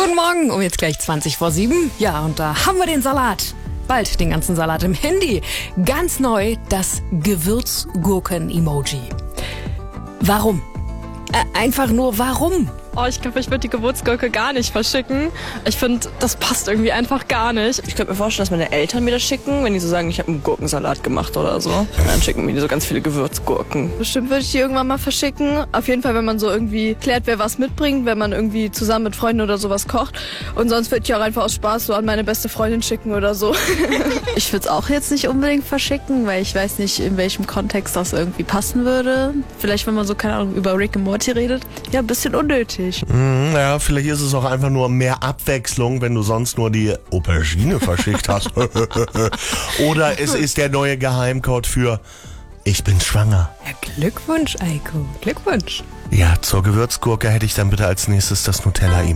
Guten Morgen, um jetzt gleich 7:20. Ja, und da haben wir den Salat. Bald den ganzen Salat im Handy. Ganz neu das Gewürzgurken-Emoji. Warum? Einfach nur warum? Oh, ich glaube, ich würde die Gewürzgurke gar nicht verschicken. Ich finde, das passt irgendwie einfach gar nicht. Ich könnte mir vorstellen, dass meine Eltern mir das schicken, wenn die so sagen, ich habe einen Gurkensalat gemacht oder so. Und dann schicken mir die so ganz viele Gewürzgurken. Bestimmt würde ich die irgendwann mal verschicken. Auf jeden Fall, wenn man so irgendwie klärt, wer was mitbringt, wenn man irgendwie zusammen mit Freunden oder sowas kocht. Und sonst würde ich auch einfach aus Spaß so an meine beste Freundin schicken oder so. Ich würde es auch jetzt nicht unbedingt verschicken, weil ich weiß nicht, in welchem Kontext das irgendwie passen würde. Vielleicht, wenn man so, keine Ahnung, über Rick and Morty redet. Ja, ein bisschen unnötig. Ja, vielleicht ist es auch einfach nur mehr Abwechslung, wenn du sonst nur die Aubergine verschickt hast. Oder es ist der neue Geheimcode für ich bin schwanger. Ja, Glückwunsch, Eiko. Glückwunsch. Ja, zur Gewürzgurke hätte ich dann bitte als nächstes das Nutella-Emoji.